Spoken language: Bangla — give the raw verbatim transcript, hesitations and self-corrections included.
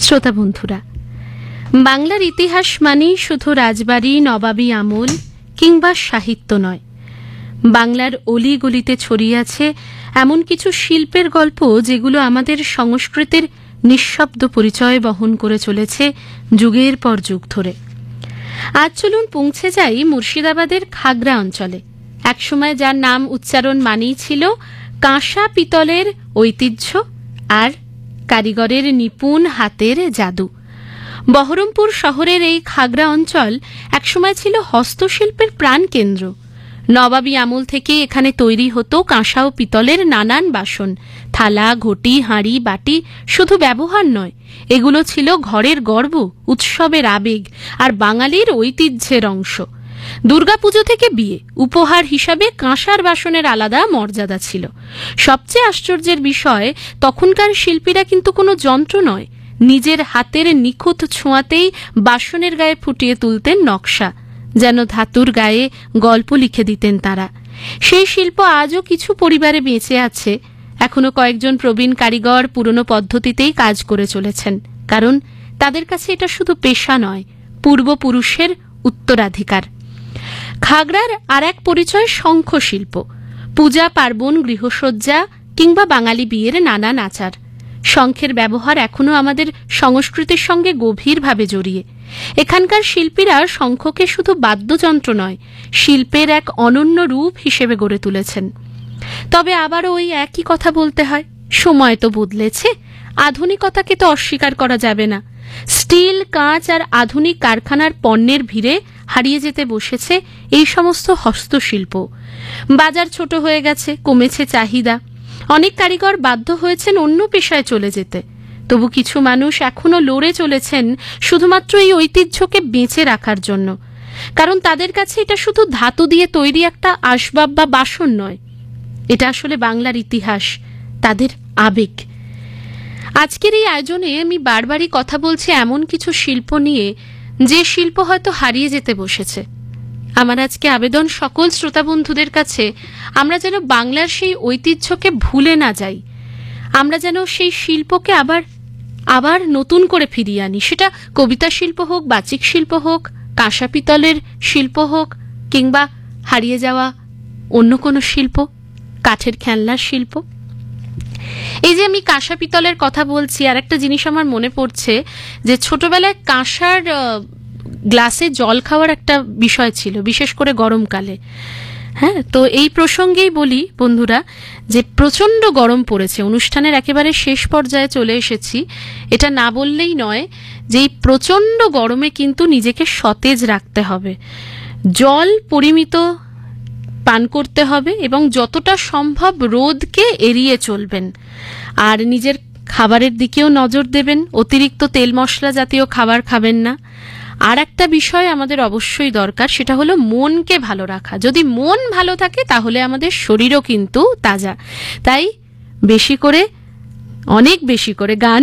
শ্রোতা বন্ধুরা, বাংলার ইতিহাস মানেই শুধু রাজবাড়ি, নবাবী আমল কিংবা সাহিত্য নয়। বাংলার অলিগলিতে ছড়িয়ে আছে এমন কিছু শিল্পের গল্প যেগুলো আমাদের সংস্কৃতির নিঃশব্দ পরিচয় বহন করে চলেছে যুগের পর যুগ ধরে। আজ চলুন পৌঁছে যাই মুর্শিদাবাদের খাগড়া অঞ্চলে। একসময় যার নাম উচ্চারণ মানেই ছিল কাঁসা পিতলের ঐতিহ্য আর কারিগরের নিপুণ হাতের জাদু। বহরমপুর শহরের এই খাগড়া অঞ্চল একসময় ছিল হস্তশিল্পের প্রাণকেন্দ্র। নবাবী আমল থেকে এখানে তৈরি হতো কাঁসা ও পিতলের নানান বাসন, থালা, ঘটি, হাঁড়ি, বাটি। শুধু ব্যবহার নয়, এগুলো ছিল ঘরের গর্ব, উৎসবের আবেগ আর বাঙালির ঐতিহ্যের অংশ। দুর্গাপুজো থেকে বিয়ে, উপহার হিসাবে কাঁসার বাসনের আলাদা মর্যাদা ছিল। সবচেয়ে আশ্চর্যের বিষয়, তখনকার শিল্পীরা কিন্তু কোনো যন্ত্র নয়, নিজের হাতের নিখুঁত ছোঁয়াতেই বাসনের গায়ে ফুটিয়ে তুলতেন নকশা, যেন ধাতুর গায়ে গল্প লিখে দিতেন তারা। সেই শিল্প আজও কিছু পরিবারে বেঁচে আছে। এখনো কয়েকজন প্রবীণ কারিগর পুরনো পদ্ধতিতেই কাজ করে চলেছেন, কারণ তাদের কাছে এটা শুধু পেশা নয়, পূর্বপুরুষের উত্তরাধিকার। খাগড়ার আর এক পরিচয় শঙ্খ শিল্প। পূজা পার্বণ, গৃহসজ্জা কিংবা বাঙালি বিয়ের নানান আচার, শঙ্খের ব্যবহার এখনো আমাদের সংস্কৃতির সঙ্গে গভীরভাবে জড়িয়ে। এখানকার শিল্পীরা শঙ্খকে শুধু বাদ্যযন্ত্র নয়, শিল্পের এক অনন্য রূপ হিসেবে গড়ে তুলেছেন। তবে আবারও ওই একই কথা বলতে হয়, সময় তো বদলেছে, আধুনিকতাকে তো অস্বীকার করা যাবে না। স্টিল, কাঁচ আর আধুনিক কারখানার পণ্যের ভিড়ে হারিয়ে যেতে বসেছে এই সমস্ত হস্তশিল্প। বাজার ছোট হয়ে গেছে, কমেছে চাহিদা। অনেক কারিগর বাধ্য হয়েছেন অন্য পেশায় চলে যেতে। তবু কিছু মানুষ এখনো লড়ে চলেছেন শুধুমাত্র এই ঐতিহ্যকে বেঁচে রাখার জন্য, কারণ তাদের কাছে এটা শুধু ধাতু দিয়ে তৈরি একটা আসবাব বা বাসন নয়, এটা আসলে বাংলার ইতিহাস, তাদের আবেগ। আজকের এই আয়োজনে আমি বারবারই কথা বলছি এমন কিছু শিল্প নিয়ে, যে শিল্প হয়তো হারিয়ে যেতে বসেছে। আমার আজকে আবেদন সকল শ্রোতা বন্ধুদের কাছে, আমরা যেন বাংলার সেই ঐতিহ্যকে ভুলে না যাই, আমরা যেন সেই শিল্পকে আবার আবার নতুন করে ফিরিয়ে আনি। সেটা কবিতা শিল্প হোক, বাচিক শিল্প হোক, কাঁসা পিতলের শিল্প হোক, কিংবা হারিয়ে যাওয়া অন্য কোনো শিল্প, কাঠের খেলনার শিল্প। এই যে আমি কাঁসা পিতলের কথা বলছি, আর একটা জিনিস আমার মনে পড়ছে যে ছোটবেলায় কাঁসার গ্লাসে জল খাওয়ার একটা বিষয় ছিল, বিশেষ করে গরমকালে। হ্যাঁ, তো এই প্রসঙ্গেই বলি বন্ধুরা, যে প্রচণ্ড গরম পড়েছে, অনুষ্ঠানের একেবারে শেষ পর্যায়ে চলে এসেছি। এটা না বললেই নয় যে এই প্রচণ্ড গরমে কিন্তু নিজেকে সতেজ রাখতে হবে, জল পরিমিত পান করতে হবে এবং যতটা সম্ভব রোদকে এড়িয়ে চলবেন। আর নিজের খাবারের দিকেও নজর দেবেন, অতিরিক্ত তেল মশলা জাতীয় খাবার খাবেন না। আর একটা বিষয় আমাদের অবশ্যই দরকার, সেটা হলো মনকে ভালো রাখা। যদি মন ভালো থাকে তাহলে আমাদের শরীরও কিন্তু তাজা। তাই বেশি করে, অনেক বেশি করে গান